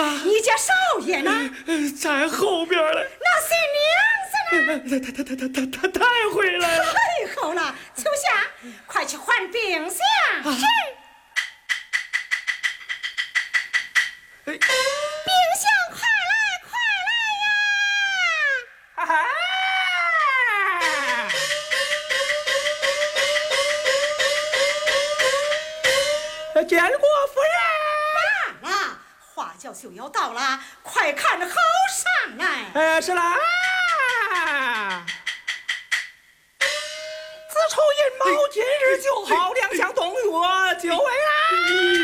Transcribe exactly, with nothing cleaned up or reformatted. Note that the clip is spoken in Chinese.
啊， 你家少爷呢？ 在后边了。 那新娘子呢？ 他他他他他他带回来了。 太好了，秋霞，快去唤冰箱。 啊、 是。 哎， 冰箱，快来，快来呀！ 啊！见过夫人。 罢了，花轿就要到了，快看好上来。 哎，是啦。子丑寅卯，今日就好，两相同月，就为啦。